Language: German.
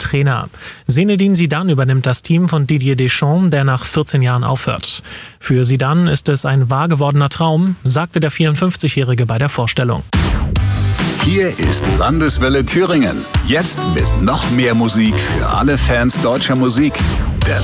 Trainer. Zinedine Zidane übernimmt das Team von Didier Deschamps, der nach 14 Jahren aufhört. Für Zidane ist es ein wahr gewordener Traum, sagte der 54-Jährige bei der Vorstellung. Hier ist Landeswelle Thüringen. Jetzt mit noch mehr Musik für alle Fans deutscher Musik.